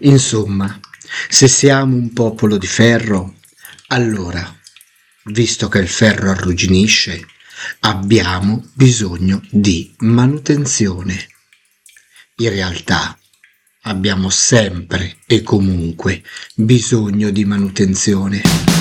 Insomma, se siamo un popolo di ferro, allora, visto che il ferro arrugginisce, abbiamo bisogno di manutenzione. In realtà, abbiamo sempre e comunque bisogno di manutenzione.